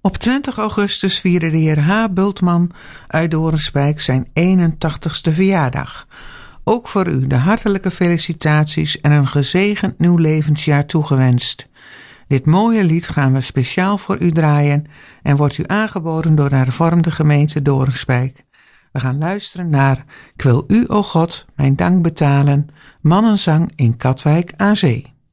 Op 20 augustus vierde de heer H. Bultman uit Doornspijk zijn 81ste verjaardag. Ook voor u de hartelijke felicitaties en een gezegend nieuw levensjaar toegewenst. Dit mooie lied gaan we speciaal voor u draaien en wordt u aangeboden door de hervormde gemeente Doornspijk. We gaan luisteren naar Ik wil u, o God, mijn dank betalen, mannenzang in Katwijk aan Zee.